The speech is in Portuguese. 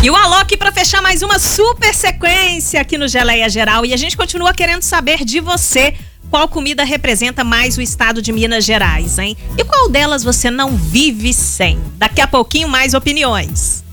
E o Alok para fechar mais uma super sequência aqui no Geleia Geral. E a gente continua querendo saber de você qual comida representa mais o estado de Minas Gerais, hein? E qual delas você não vive sem? Daqui a pouquinho mais opiniões.